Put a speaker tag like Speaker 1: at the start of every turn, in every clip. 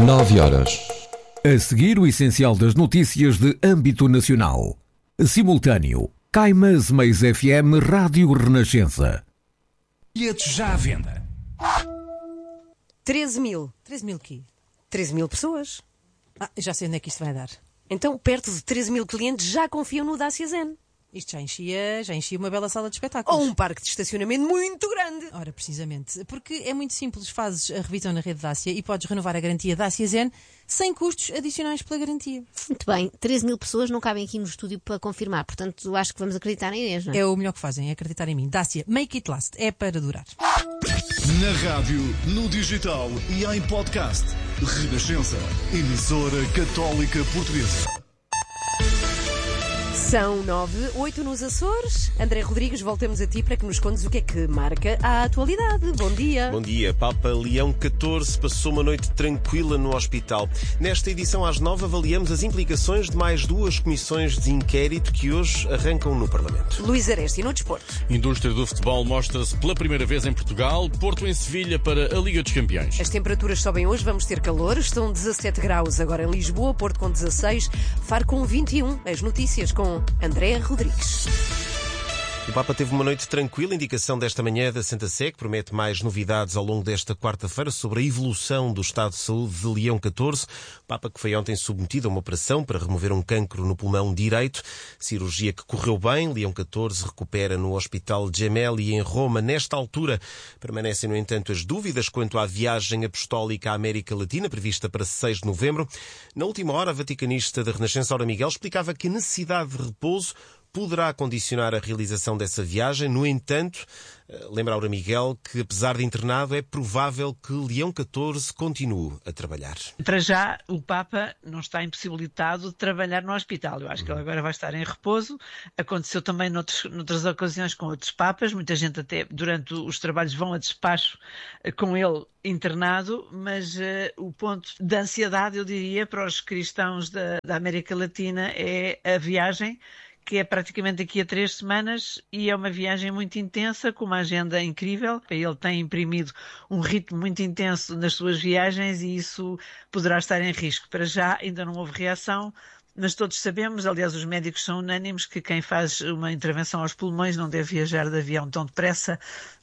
Speaker 1: 9h.
Speaker 2: A seguir, o essencial das notícias de âmbito nacional. Simultâneo, Caimas Meias FM Rádio Renascença.
Speaker 3: Bilhetes já à venda.
Speaker 4: 13 mil.
Speaker 5: 13 mil quê?
Speaker 4: 13 mil pessoas.
Speaker 5: Já sei onde é que isto vai dar.
Speaker 4: Então, perto de 13 mil clientes já confiam no Dacia Zen.
Speaker 5: Isto já enchia uma bela sala de espetáculos.
Speaker 4: Ou um parque de estacionamento muito grande.
Speaker 5: Ora, precisamente. Porque é muito simples. Fazes a revisão na rede Dacia e podes renovar a garantia Dacia Zen sem custos adicionais pela garantia.
Speaker 6: Muito bem. 13 mil pessoas não cabem aqui no estúdio para confirmar. Portanto, acho que vamos acreditar em Inês, não é?
Speaker 5: É o melhor que fazem, é acreditar em mim. Dacia, make it last. É para durar.
Speaker 3: Na rádio, no digital e em podcast. Renascença. Emissora Católica Portuguesa.
Speaker 4: São 9h08 nos Açores. André Rodrigues, voltamos a ti para que nos contes o que é que marca a atualidade. Bom dia.
Speaker 7: Bom dia. Papa Leão XIV passou uma noite tranquila no hospital. Nesta edição às 9 avaliamos as implicações de mais duas comissões de inquérito que hoje arrancam no Parlamento.
Speaker 4: Luís Aresti, no desporto.
Speaker 8: Indústria do futebol mostra-se pela primeira vez em Portugal. Porto em Sevilha para a Liga dos Campeões.
Speaker 4: As temperaturas sobem hoje, vamos ter calor. Estão 17 graus agora em Lisboa, Porto com 16, Faro com 21. As notícias com André Rodrigues.
Speaker 7: O Papa teve uma noite tranquila, indicação desta manhã da Santa Sé, que promete mais novidades ao longo desta quarta-feira sobre a evolução do estado de saúde de Leão XIV. O Papa que foi ontem submetido a uma operação para remover um cancro no pulmão direito, cirurgia que correu bem. Leão XIV recupera no Hospital Gemelli em Roma. Nesta altura permanecem, no entanto, as dúvidas quanto à viagem apostólica à América Latina, prevista para 6 de novembro. Na última hora, a vaticanista da Renascença, Aura Miguel, explicava que a necessidade de repouso poderá condicionar a realização dessa viagem. No entanto, lembra Aura Miguel que, apesar de internado, é provável que Leão XIV continue a trabalhar.
Speaker 9: Para já, o Papa não está impossibilitado de trabalhar no hospital. Eu acho que ele agora vai estar em repouso. Aconteceu também noutras ocasiões com outros Papas. Muita gente até durante os trabalhos vão a despacho com ele internado, mas o ponto de ansiedade, eu diria, para os cristãos da América Latina é a viagem, que é praticamente daqui a 3 semanas e é uma viagem muito intensa, com uma agenda incrível. Ele tem imprimido um ritmo muito intenso nas suas viagens e isso poderá estar em risco. Para já ainda não houve reação, mas todos sabemos, aliás os médicos são unânimes, que quem faz uma intervenção aos pulmões não deve viajar de avião tão depressa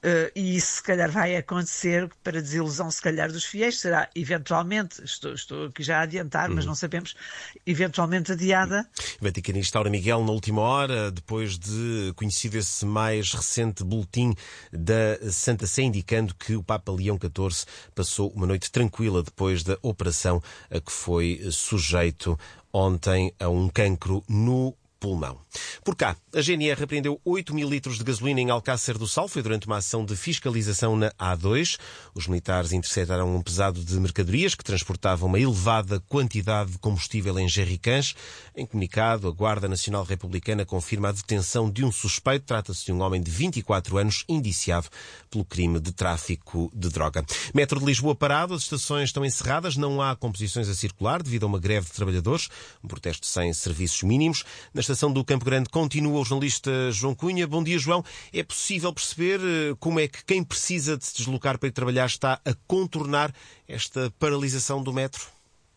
Speaker 9: e isso se calhar vai acontecer, para desilusão se calhar dos fiéis, será eventualmente, estou aqui já a adiantar, mas não sabemos, eventualmente adiada.
Speaker 7: Vaticanista Aura Miguel, na última hora, depois de conhecido esse mais recente boletim da Santa Sé, indicando que o Papa Leão XIV passou uma noite tranquila depois da operação a que foi sujeito ontem a um cancro no pulmão. Por cá, a GNR apreendeu 8 mil litros de gasolina em Alcácer do Sal. Foi durante uma ação de fiscalização na A2. Os militares interceptaram um pesado de mercadorias que transportava uma elevada quantidade de combustível em jerrycans. Em comunicado, a Guarda Nacional Republicana confirma a detenção de um suspeito. Trata-se de um homem de 24 anos indiciado pelo crime de tráfico de droga. Metro de Lisboa parado, as estações estão encerradas, não há composições a circular devido a uma greve de trabalhadores, um protesto sem serviços mínimos. Na estação do Campo Grande continua o jornalista João Cunha. Bom dia, João. É possível perceber como é que quem precisa de se deslocar para ir trabalhar está a contornar esta paralisação do metro?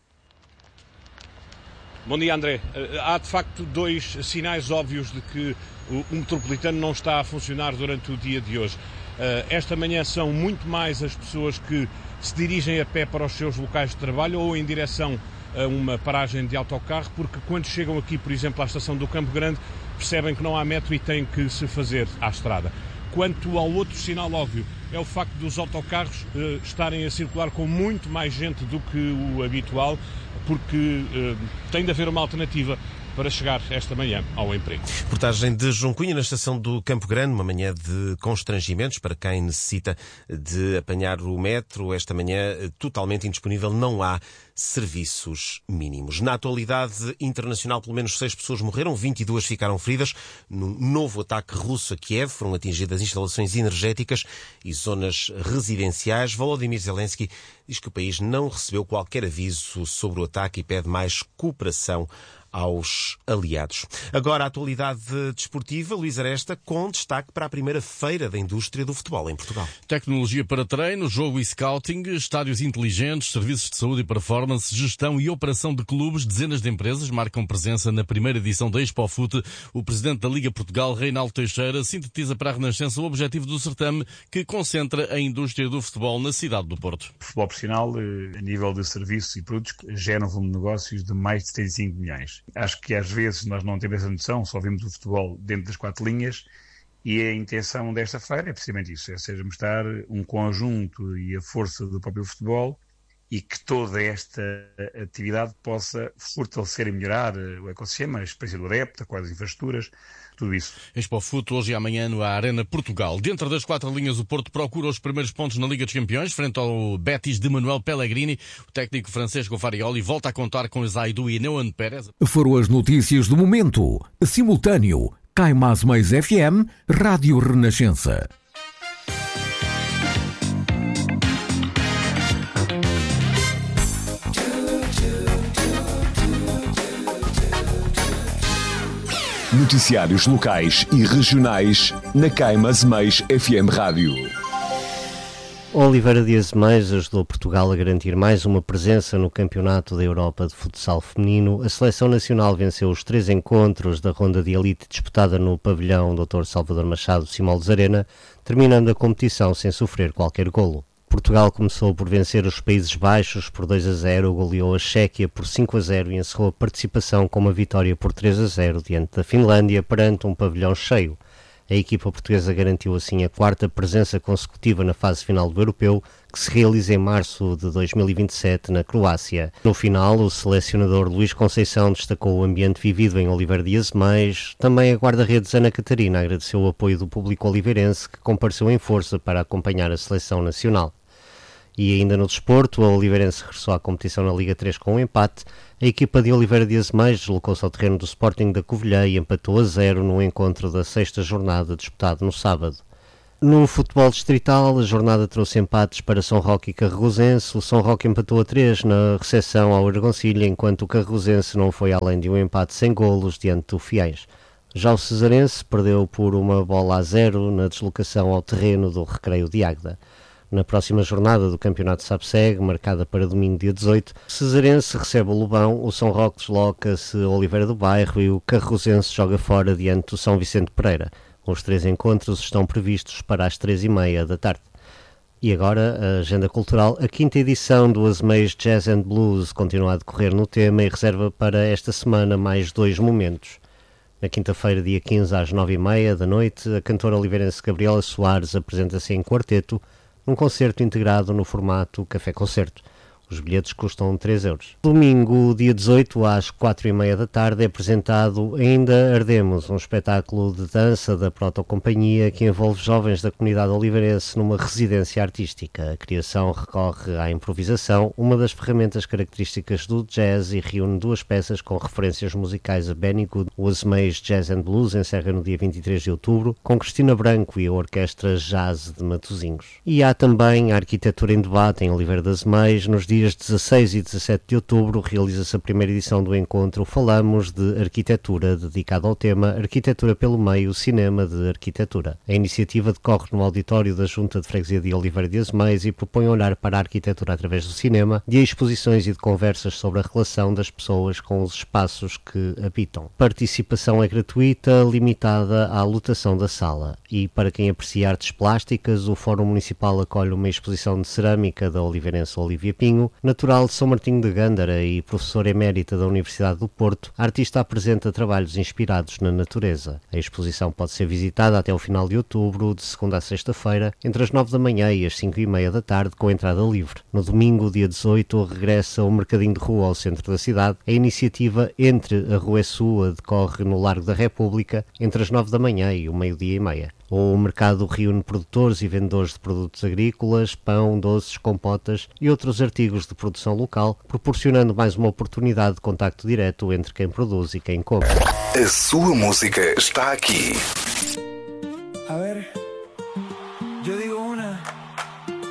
Speaker 10: Bom dia, André. Há, de facto, 2 sinais óbvios de que o metropolitano não está a funcionar durante o dia de hoje. Esta manhã são muito mais as pessoas que se dirigem a pé para os seus locais de trabalho ou em direção a uma paragem de autocarro, porque quando chegam aqui, por exemplo, à estação do Campo Grande, percebem que não há metro e têm que se fazer à estrada. Quanto ao outro sinal óbvio, é o facto dos autocarros estarem a circular com muito mais gente do que o habitual, porque tem de haver uma alternativa para chegar esta manhã ao emprego.
Speaker 7: Reportagem de João Cunha na estação do Campo Grande, uma manhã de constrangimentos para quem necessita de apanhar o metro. Esta manhã totalmente indisponível, não há serviços mínimos. Na atualidade internacional, pelo menos 6 pessoas morreram, 22 ficaram feridas num novo ataque russo a Kiev. Foram atingidas instalações energéticas e zonas residenciais. Volodymyr Zelensky diz que o país não recebeu qualquer aviso sobre o ataque e pede mais cooperação aos aliados. Agora a atualidade desportiva, Luís Aresta, com destaque para a primeira feira da indústria do futebol em Portugal.
Speaker 8: Tecnologia para treino, jogo e scouting, estádios inteligentes, serviços de saúde e performance, gestão e operação de clubes, dezenas de empresas marcam presença na primeira edição da Expo Fute. O presidente da Liga Portugal, Reinaldo Teixeira, sintetiza para a Renascença o objetivo do certame, que concentra a indústria do futebol na cidade do Porto.
Speaker 1: O futebol profissional, a nível de serviços e produtos, gera um volume de negócios de mais de 75 milhões. Acho que às vezes nós não temos essa noção, só vemos o futebol dentro das 4 linhas, e a intenção desta feira é precisamente isso, é seja mostrar um conjunto e a força do próprio futebol, e que toda esta atividade possa fortalecer e melhorar o ecossistema, a experiência do adepto, quais as infraestruturas, tudo isso.
Speaker 8: Expo Fute hoje e amanhã no Arena Portugal. Dentro das 4 linhas, o Porto procura os primeiros pontos na Liga dos Campeões, frente ao Betis de Manuel Pellegrini. O técnico Francesco Farioli volta a contar com Zaidu e Neuan Pérez.
Speaker 2: Foram as notícias do momento. Simultâneo, Caimás Mais FM, Rádio Renascença.
Speaker 11: Noticiários locais e regionais na Caimás Mais FM Rádio.
Speaker 12: Oliveira Dias Mais ajudou Portugal a garantir mais uma presença no Campeonato da Europa de Futsal Feminino. A Seleção Nacional venceu os 3 encontros da ronda de elite disputada no pavilhão Dr. Salvador Machado Simões Arena, terminando a competição sem sofrer qualquer golo. Portugal começou por vencer os Países Baixos por 2-0, goleou a Chequia por 5-0 e encerrou a participação com uma vitória por 3-0 diante da Finlândia perante um pavilhão cheio. A equipa portuguesa garantiu assim a 4ª presença consecutiva na fase final do Europeu, que se realiza em março de 2027 na Croácia. No final, o selecionador Luís Conceição destacou o ambiente vivido em Oliveira Dias Mais. Também a guarda-redes Ana Catarina agradeceu o apoio do público oliveirense, que compareceu em força para acompanhar a seleção nacional. E ainda no desporto, a Oliveirense regressou à competição na Liga 3 com um empate. A equipa de Oliveira Dias Mais deslocou-se ao terreno do Sporting da Covilhã e empatou a 0 no encontro da 6ª jornada disputado no sábado. No futebol distrital, a jornada trouxe empates para São Roque e Carregosense. O São Roque empatou a 3 na recepção ao Argoncilha, enquanto o Carregosense não foi além de um empate sem golos diante do Fiéis. Já o Cesarense perdeu por 1-0 na deslocação ao terreno do Recreio de Águeda. Na próxima jornada do Campeonato SAPSEG, marcada para domingo dia 18, o Cesarense recebe o Lobão, o São Roque desloca-se a Oliveira do Bairro e o Carregosense joga fora diante do São Vicente Pereira. Os 3 encontros estão previstos para as 3h30 da tarde. E agora, a agenda cultural. A 5ª edição do Azemeios Jazz and Blues continua a decorrer no tema e reserva para esta semana mais 2 momentos. Na quinta-feira, dia 15, às 9h30 da noite, a cantora oliveirense Gabriela Soares apresenta-se em quarteto, num concerto integrado no formato café-concerto. Os bilhetes custam 3 euros. Domingo, dia 18, às 4h30 da tarde, é apresentado Ainda Ardemos, um espetáculo de dança da Protocompanhia que envolve jovens da comunidade oliveirense numa residência artística. A criação recorre à improvisação, uma das ferramentas características do jazz, e reúne 2 peças com referências musicais a Benny Goodman. O Azemeios Jazz and Blues encerra no dia 23 de outubro, com Cristina Branco e a Orquestra Jazz de Matosinhos. E há também a Arquitetura em Debate em Oliveira das Meias. Nos dias 16 e 17 de outubro realiza-se a primeira edição do encontro Falamos de Arquitetura, dedicado ao tema Arquitetura pelo Meio, Cinema de Arquitetura. A iniciativa decorre no auditório da Junta de Freguesia de Oliveira das Meias e propõe olhar para a arquitetura através do cinema, de exposições e de conversas sobre a relação das pessoas com os espaços que habitam. Participação é gratuita, limitada à lotação da sala. E para quem aprecia artes plásticas, o Fórum Municipal acolhe uma exposição de cerâmica da oliveirense Olívia Pinho. Natural de São Martinho de Gândara e professora emérita da Universidade do Porto, a artista apresenta trabalhos inspirados na natureza. A exposição pode ser visitada até o final de outubro, de segunda a sexta-feira, entre as 9 da manhã e as 5h30 da tarde, com entrada livre. No domingo, dia 18, regressa o Mercadinho de Rua ao centro da cidade. A iniciativa Entre a Rua e Sua decorre no Largo da República, entre as 9 da manhã e o 12h30. O mercado reúne produtores e vendedores de produtos agrícolas, pão, doces, compotas e outros artigos de produção local, proporcionando mais uma oportunidade de contacto direto entre quem produz e quem compra.
Speaker 11: A sua música está aqui.